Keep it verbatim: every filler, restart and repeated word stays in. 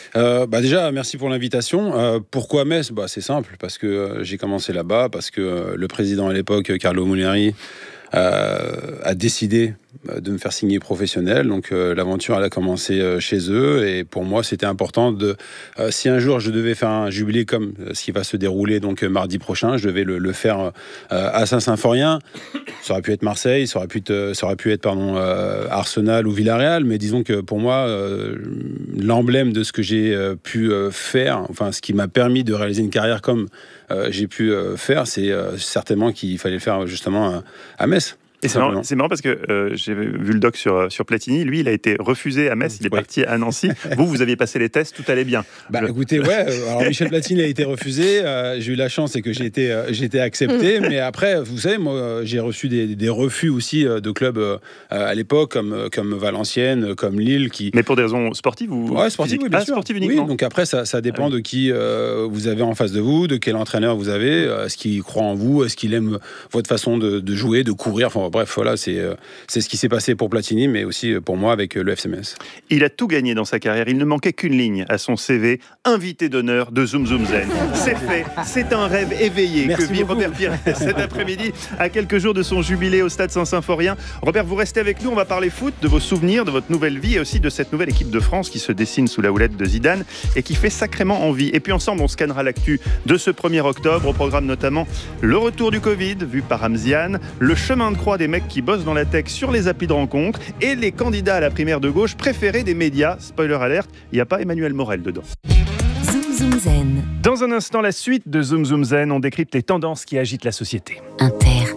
Euh, bah déjà, merci pour l'invitation. Euh, pourquoi Metz ? Bah, c'est simple, parce que euh, j'ai commencé là-bas, parce que euh, le président à l'époque, Carlo Molinari, euh, a décidé de me faire signer professionnel. Donc euh, l'aventure elle a commencé euh, chez eux, et pour moi c'était important de euh, si un jour je devais faire un jubilé comme euh, ce qui va se dérouler donc euh, mardi prochain, je devais le, le faire euh, à Saint-Symphorien. Ça aurait pu être Marseille, ça aurait pu être, ça aurait pu être pardon, euh, Arsenal ou Villarreal, mais disons que pour moi euh, l'emblème de ce que j'ai euh, pu euh, faire, enfin ce qui m'a permis de réaliser une carrière comme euh, j'ai pu euh, faire, c'est euh, certainement qu'il fallait le faire justement à, à Metz. Et c'est marrant, c'est marrant parce que euh, j'ai vu le doc sur, sur Platini. Lui, il a été refusé à Metz, il est oui. parti à Nancy. Vous, vous aviez passé les tests, tout allait bien. Bah, Le... Écoutez, ouais. Alors Michel Platini a été refusé. Euh, j'ai eu la chance, c'est que j'ai été, euh, j'ai été accepté. Mais après, vous savez, moi, j'ai reçu des, des refus aussi de clubs euh, à l'époque, comme, comme Valenciennes, comme Lille. Qui... Mais pour des raisons sportives ou ouais, sportives, oui, bien ah, sûr. Sportives uniquement. Oui, donc après, ça, ça dépend ah, oui. de qui euh, vous avez en face de vous, de quel entraîneur vous avez, euh, est-ce qu'il croit en vous, est-ce qu'il aime votre façon de, de jouer, de courir. Enfin, bref, voilà, c'est. C'est ce qui s'est passé pour Platini, mais aussi pour moi avec le F C Metz. Il a tout gagné dans sa carrière. Il ne manquait qu'une ligne à son C V. Invité d'honneur de Zoom Zoom Zen. C'est fait. C'est un rêve éveillé Merci que vit beaucoup. Robert Pires cet après-midi, à quelques jours de son jubilé au Stade Saint-Symphorien. Robert, vous restez avec nous. On va parler foot, de vos souvenirs, de votre nouvelle vie et aussi de cette nouvelle équipe de France qui se dessine sous la houlette de Zidane et qui fait sacrément envie. Et puis ensemble, on scannera l'actu de ce premier octobre. Au programme notamment le retour du Covid, vu par Ramziane, le chemin de croix des mecs qui bossent dans la tech sur les applis de rencontre et les candidats à la primaire de gauche préférés des médias. Spoiler alerte, il n'y a pas Emmanuel Morel dedans. Zoom Zoom Zen. Dans un instant, la suite de Zoom Zoom Zen, on décrypte les tendances qui agitent la société. Inter.